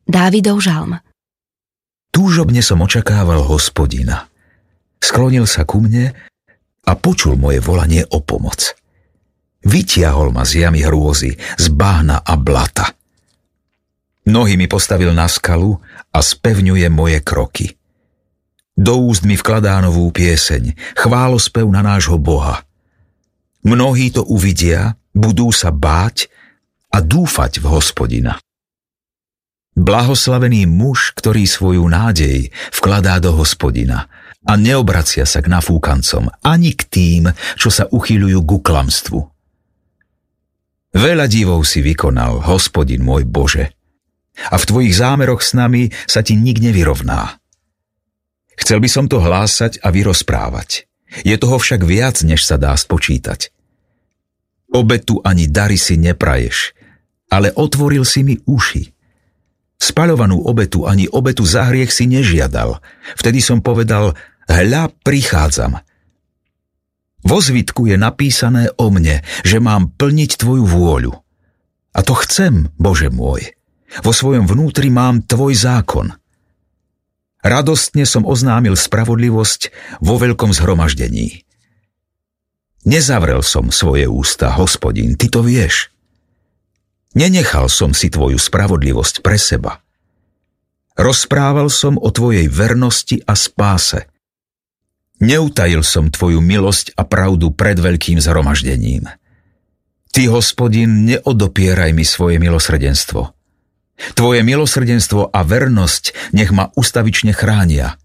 Dávidov žalm. Túžobne som očakával Hospodina. Sklonil sa ku mne a počul moje volanie o pomoc. Vytiahol ma z jamy hrôzy, z bahna a blata. Nohy mi postavil na skalu a spevňuje moje kroky. Do úst mi vkladá novú pieseň, chválospev na nášho Boha. Mnohí to uvidia, budú sa báť a dúfať v Hospodina. Blahoslavený muž, ktorý svoju nádej vkladá do Hospodina a neobracia sa k nafúkancom ani k tým, čo sa uchyľujú ku klamstvu. Veľa divov si vykonal, Hospodin môj Bože, a v tvojich zámeroch s nami sa ti nik nevyrovná. Chcel by som to hlásať a vyrozprávať. Je toho však viac, než sa dá spočítať. Obetu ani dary si nepraješ, ale otvoril si mi uši. Spaľovanú obetu ani obetu za hriech si nežiadal. Vtedy som povedal, hľa, prichádzam. Vo zvitku je napísané o mne, že mám plniť tvoju vôľu. A to chcem, Bože môj. Vo svojom vnútri mám tvoj zákon. Radostne som oznámil spravodlivosť vo veľkom zhromaždení. Nezavrel som svoje ústa, Hospodin, ty to vieš. Nenechal som si tvoju spravodlivosť pre seba. Rozprával som o tvojej vernosti a spáse. Neutajil som tvoju milosť a pravdu pred veľkým zhromaždením. Ty, Hospodin, neodopieraj mi svoje milosrdenstvo. Tvoje milosrdenstvo a vernosť nech ma ustavične chránia.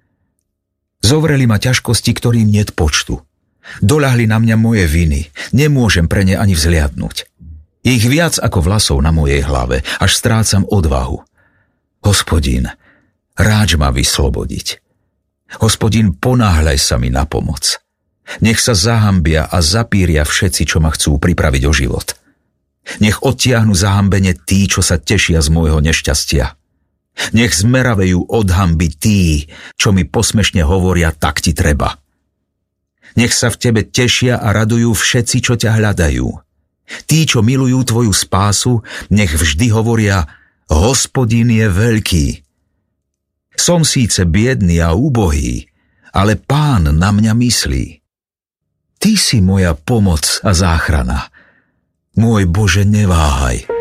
Zovreli ma ťažkosti, ktorým niet počtu. Doľahli na mňa moje viny, nemôžem pre ne ani vzliadnuť. Ich viac ako vlasov na mojej hlave, až strácam odvahu. Hospodin, ráč ma vyslobodiť. Hospodin, ponáhľaj sa mi na pomoc. Nech sa zahambia a zapíria všetci, čo ma chcú pripraviť o život. Nech odtiahnu zahambene tí, čo sa tešia z môjho nešťastia. Nech zmeravejú od hanby tí, čo mi posmešne hovoria, tak ti treba. Nech sa v tebe tešia a radujú všetci, čo ťa hľadajú. Tí, čo milujú tvoju spásu, nech vždy hovoria, Hospodin je veľký. Som síce biedný a úbohý, ale Pán na mňa myslí. Ty si moja pomoc a záchrana. Môj Bože, neváhaj.